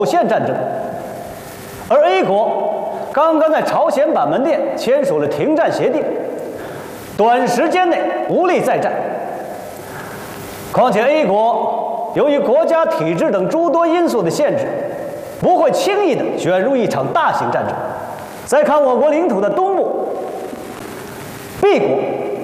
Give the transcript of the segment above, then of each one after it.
线战争，而 A 国刚刚在朝鲜板门店签署了停战协定，短时间内无力再战。况且 A 国由于国家体制等诸多因素的限制，不会轻易的卷入一场大型战争。再看我国领土的东部 ，B 国，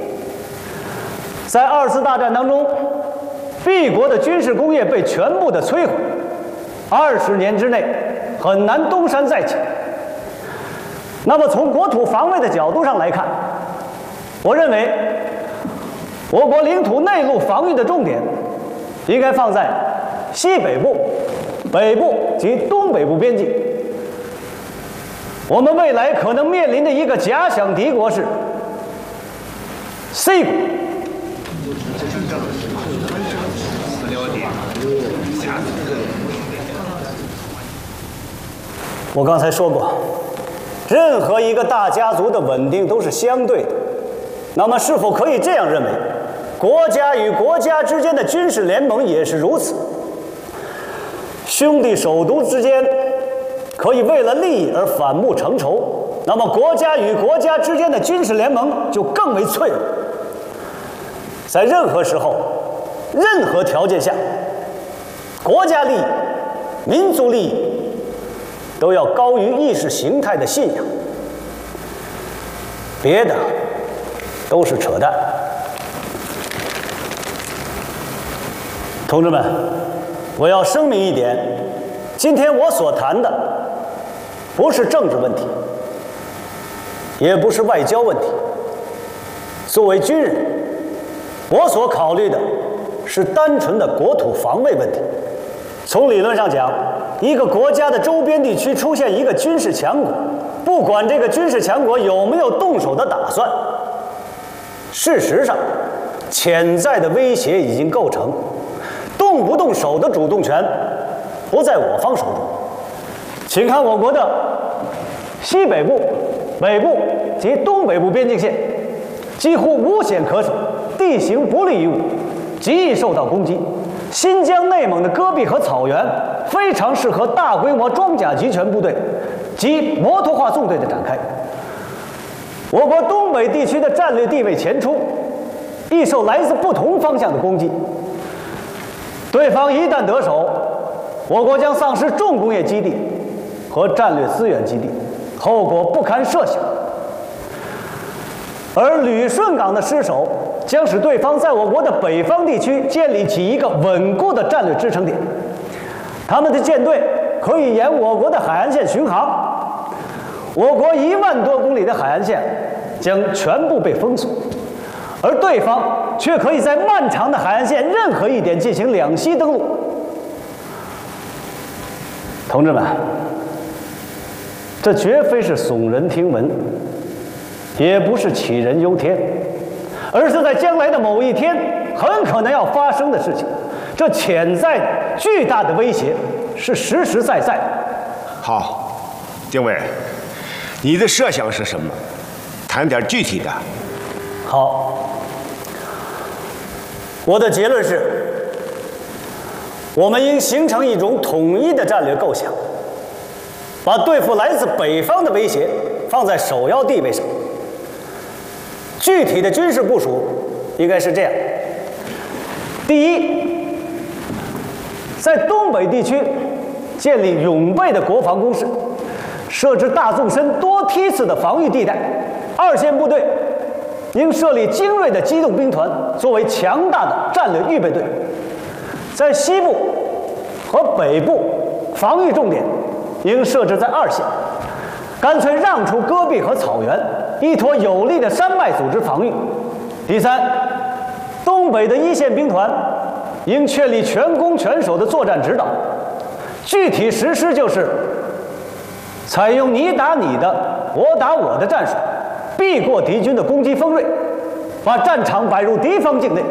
在2次大战当中 ，B 国的军事工业被全部的摧毁，20年之内很难东山再起。那么从国土防卫的角度上来看，我认为我国领土内陆防御的重点应该放在西北部、北部及东北部边境。我们未来可能面临的一个假想敌国是 C 国。我刚才说过，任何一个大家族的稳定都是相对的。那么，是否可以这样认为，国家与国家之间的军事联盟也是如此？兄弟手足之间可以为了利益而反目成仇，那么国家与国家之间的军事联盟就更为脆弱。在任何时候、任何条件下，国家利益、民族利益都要高于意识形态的信仰，别的都是扯淡。同志们，我要声明一点，今天我所谈的不是政治问题，也不是外交问题。作为军人，我所考虑的是单纯的国土防卫问题。从理论上讲，一个国家的周边地区出现一个军事强国，不管这个军事强国有没有动手的打算，事实上，潜在的威胁已经构成，动不动手的主动权不在我方手中。请看我国的西北部、北部及东北部边境线，几乎无险可守，地形不利于我，极易受到攻击。新疆、内蒙的戈壁和草原非常适合大规模装甲集权部队及摩托化纵队的展开。我国东北地区的战略地位前出，易受来自不同方向的攻击。对方一旦得手，我国将丧失重工业基地和战略资源基地，后果不堪设想。而旅顺港的失守，将使对方在我国的北方地区建立起一个稳固的战略支撑点。他们的舰队可以沿我国的海岸线巡航，我国1万多公里的海岸线将全部被封锁，而对方却可以在漫长的海岸线任何一点进行两栖登陆。同志们，这绝非是耸人听闻，也不是杞人忧天，而是在将来的某一天很可能要发生的事情。这潜在的巨大的威胁是实实在在的。 好，丁伟，你的设想是什么？谈点具体的。 好，我的结论是，我们应形成一种统一的战略构想，把对付来自北方的威胁放在首要地位上。具体的军事部署应该是这样：第一，在东北地区建立永备的国防工事，设置大纵深多梯次的防御地带。2线部队应设立精锐的机动兵团，作为强大的战略预备队。在西部和北部防御重点应设置在2线，干脆让出戈壁和草原，依托有力的山脉组织防御。第三，东北的1线兵团应确立全攻全守的作战指导，具体实施就是采用你打你的，我打我的战术，避过敌军的攻击锋锐，把战场摆入敌方境内。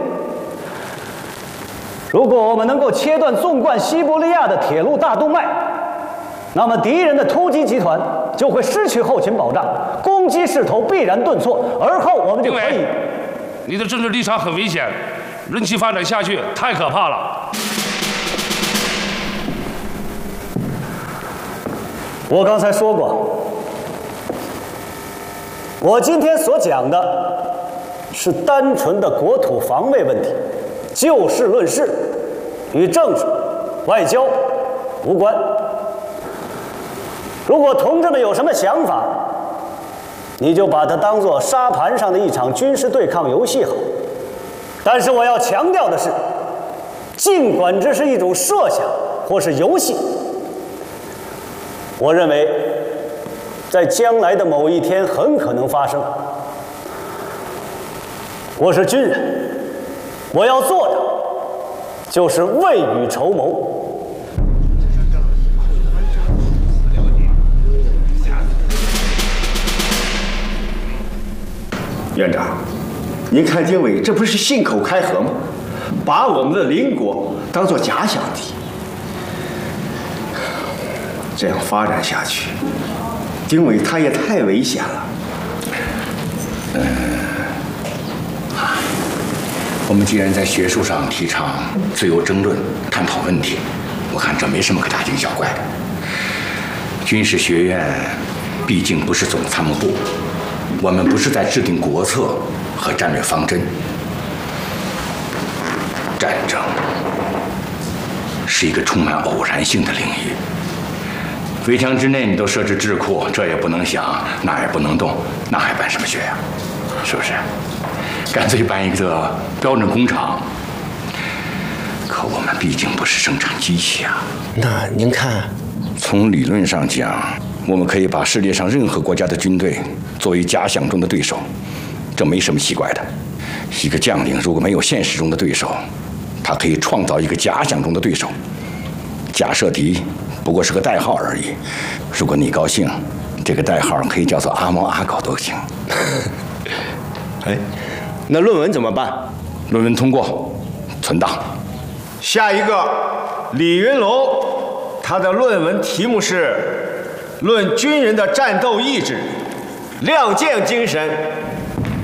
如果我们能够切断纵贯西伯利亚的铁路大动脉，那么敌人的突击集团就会失去后勤保障，攻击势头必然顿挫，而后我们就可以。 你的政治立场很危险，任其发展下去太可怕了。 我刚才说过，我今天所讲的是单纯的国土防卫问题，就事论事，与政治、外交无关。如果同志们有什么想法，你就把它当作沙盘上的一场军事对抗游戏好。但是我要强调的是，尽管这是一种设想或是游戏，我认为在将来的某一天很可能发生。我是军人，我要做的就是未雨绸缪。 院长，您看丁伟这不是信口开河吗？把我们的邻国当作假想敌，这样发展下去，丁伟他也太危险了。 我们既然在学术上提倡自由争论、探讨问题，我看这没什么可大惊小怪的。军事学院毕竟不是总参谋部，我们不是在制定国策和战略方针。战争是一个充满偶然性的领域，围墙之内你都设置智库，这也不能想，那也不能动，那还办什么学呀？是不是？干脆办一个标准工厂。可我们毕竟不是生产机器啊。 那您看， 从理论上讲，我们可以把世界上任何国家的军队作为假想中的对手，这没什么奇怪的。一个将领如果没有现实中的对手，他可以创造一个假想中的对手。假设敌不过是个代号而已。如果你高兴，这个代号可以叫做阿猫阿狗都行。 哎，那论文怎么办？ 论文通过，存档。 下一个，李云龙，他的论文题目是《论军人的战斗意志、亮剑精神